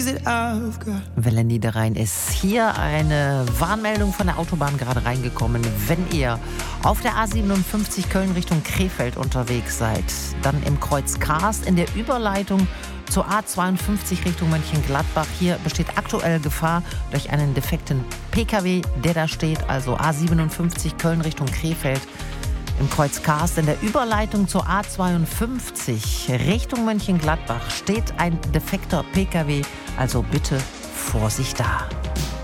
that I've got. Welle Niederrhein ist hier eine Warnmeldung von der Autobahn gerade reingekommen. Wenn ihr auf der A57 Köln Richtung Krefeld unterwegs seid, dann im Kreuz Karst in der Überleitung zur A52 Richtung Mönchengladbach. Hier besteht aktuell Gefahr durch einen defekten PKW, der da steht. Also A57 Köln Richtung Krefeld im Kreuz Karst. In der Überleitung zur A52 Richtung Mönchengladbach steht ein defekter PKW. Also bitte Vorsicht da.